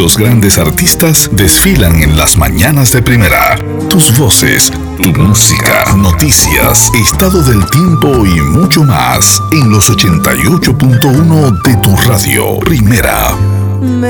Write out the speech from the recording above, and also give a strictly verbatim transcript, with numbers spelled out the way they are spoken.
Los grandes artistas desfilan en las mañanas de Primera. Tus voces, tu música, noticias, estado del tiempo y mucho más en los ochenta y ocho punto uno de tu radio Primera.